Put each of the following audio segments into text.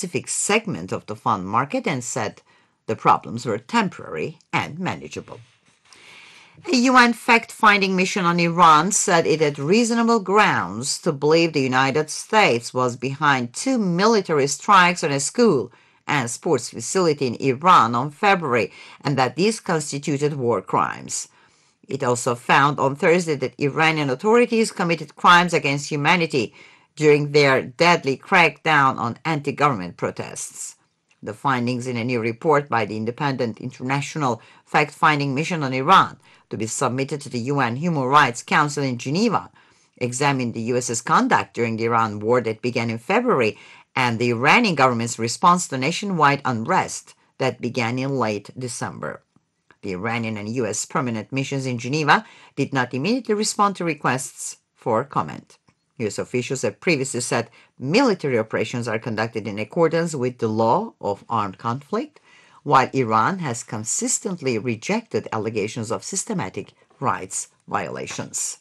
specific segment of the fund market and said the problems were temporary and manageable. A UN fact-finding mission on Iran said it had reasonable grounds to believe the United States was behind 2 military strikes on a school and sports facility in Iran on February, and that these constituted war crimes. It also found on Thursday that Iranian authorities committed crimes against humanity during their deadly crackdown on anti-government protests. The findings in a new report by the Independent International Fact-Finding Mission on Iran, to be submitted to the UN Human Rights Council in Geneva, examined the U.S.'s conduct during the Iran war that began in February and the Iranian government's response to nationwide unrest that began in late December. The Iranian and U.S. permanent missions in Geneva did not immediately respond to requests for comment. U.S. officials have previously said military operations are conducted in accordance with the law of armed conflict, while Iran has consistently rejected allegations of systematic rights violations.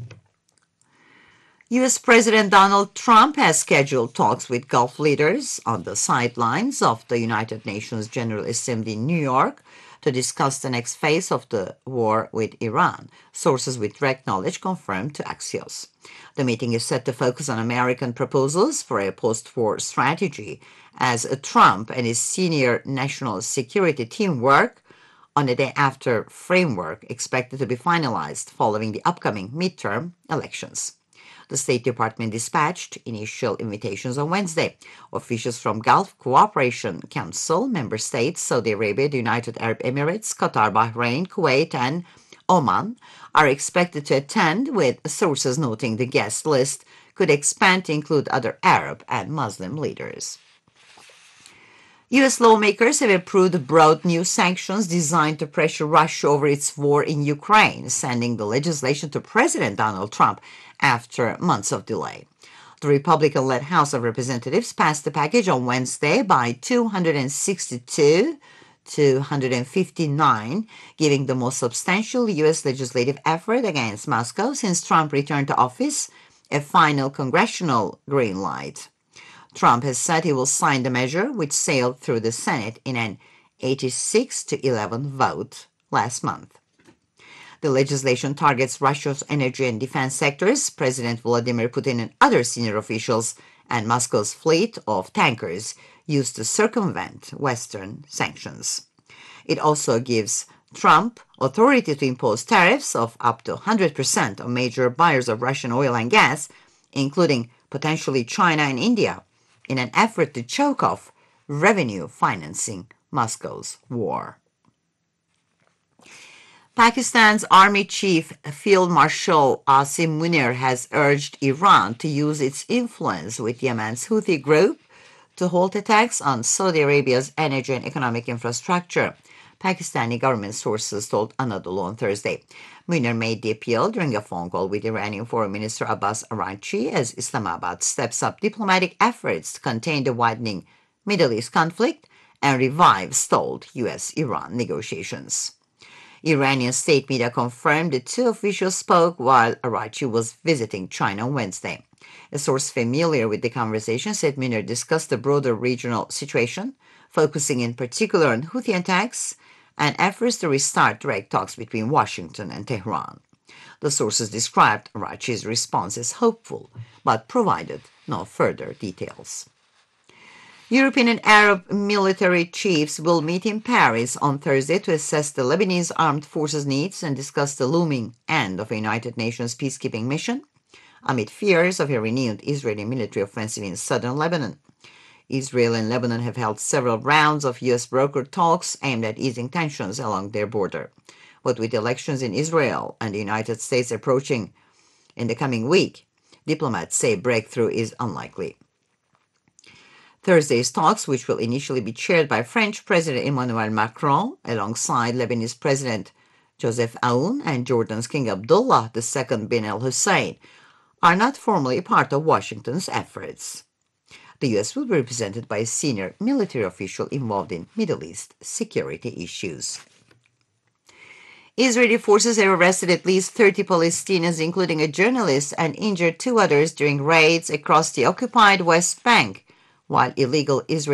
U.S. President Donald Trump has scheduled talks with Gulf leaders on the sidelines of the United Nations General Assembly in New York to discuss the next phase of the war with Iran, sources with direct knowledge confirmed to Axios. The meeting is set to focus on American proposals for a post-war strategy as Trump and his senior national security team work on a day-after framework expected to be finalized following the upcoming midterm elections. The State Department dispatched initial invitations on Wednesday. Officials from Gulf Cooperation Council member states, Saudi Arabia, the United Arab Emirates, Qatar, Bahrain, Kuwait, and Oman are expected to attend, with sources noting the guest list could expand to include other Arab and Muslim leaders. U.S. lawmakers have approved broad new sanctions designed to pressure Russia over its war in Ukraine, sending the legislation to President Donald Trump after months of delay. The Republican-led House of Representatives passed the package on Wednesday by 262 to 159, giving the most substantial U.S. legislative effort against Moscow since Trump returned to office a final congressional green light. Trump has said he will sign the measure, which sailed through the Senate in an 86-11 vote last month. The legislation targets Russia's energy and defense sectors, President Vladimir Putin and other senior officials, and Moscow's fleet of tankers used to circumvent Western sanctions. It also gives Trump authority to impose tariffs of up to 100% on major buyers of Russian oil and gas, including potentially China and India, in an effort to choke off revenue financing Moscow's war. Pakistan's Army Chief Field Marshal Asim Munir has urged Iran to use its influence with Yemen's Houthi group to halt attacks on Saudi Arabia's energy and economic infrastructure, Pakistani government sources told Anadolu on Thursday. Munir made the appeal during a phone call with Iranian Foreign Minister Abbas Araghchi as Islamabad steps up diplomatic efforts to contain the widening Middle East conflict and revive stalled U.S.-Iran negotiations. Iranian state media confirmed the two officials spoke while Araghchi was visiting China on Wednesday. A source familiar with the conversation said Munir discussed the broader regional situation, focusing in particular on Houthi attacks and efforts to restart direct talks between Washington and Tehran. The sources described Araghchi's response as hopeful, but provided no further details. European and Arab military chiefs will meet in Paris on Thursday to assess the Lebanese armed forces needs and discuss the looming end of a United Nations peacekeeping mission, amid fears of a renewed Israeli military offensive in southern Lebanon. Israel and Lebanon have held several rounds of U.S.-brokered talks aimed at easing tensions along their border. But with elections in Israel and the United States approaching in the coming week, diplomats say breakthrough is unlikely. Thursday's talks, which will initially be chaired by French President Emmanuel Macron alongside Lebanese President Joseph Aoun and Jordan's King Abdullah II bin al-Hussein, are not formally part of Washington's efforts. The U.S. will be represented by a senior military official involved in Middle East security issues. Israeli forces have arrested at least 30 Palestinians, including a journalist, and injured 2 others during raids across the occupied West Bank, while illegal Israeli